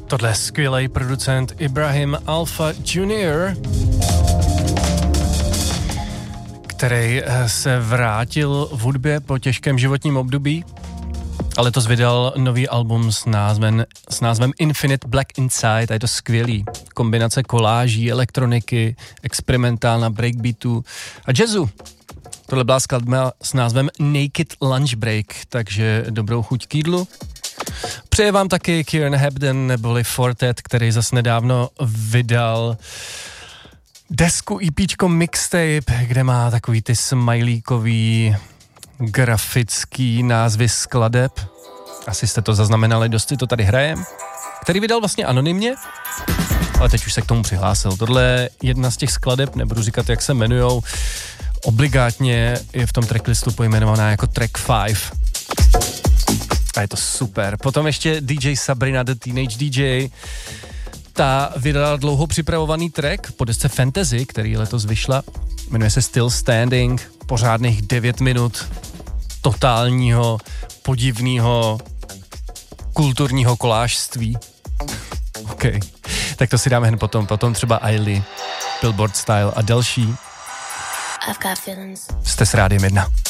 Tohle je skvělý producent Ibrahim Alpha Jr., který se vrátil v hudbě po těžkém životním období a letos vydal nový album s názvem Infinite Black Inside a je to skvělý. Kombinace koláží, elektroniky, experimentálna breakbeatu a jazzu. Tohle byla skladba s názvem Naked Lunch Break, takže dobrou chuť k jídlu. Přeje vám taky Kieran Hebden neboli Fortet, který zas nedávno vydal desku EPčko mixtape, kde má takový ty smajlíkový grafický názvy skladeb. Asi jste to zaznamenali, dost si to tady hrajem. Který vydal vlastně anonymně, ale teď už se k tomu přihlásil. Tohle je jedna z těch skladeb, nebudu říkat, jak se jmenujou. Obligátně je v tom tracklistu pojmenovaná jako track 5. A je to super. Potom ještě DJ Sabrina, The Teenage DJ. Ta vydala dlouho připravovaný track po desce Fantasy, který letos vyšla. Jmenuje se Still Standing. Pořádných 9 minut totálního, podivného, kulturního kolážství. OK. Tak to si dáme hned potom. Potom třeba Ailey, Billboard Style a další. Jste s Rádiem 1.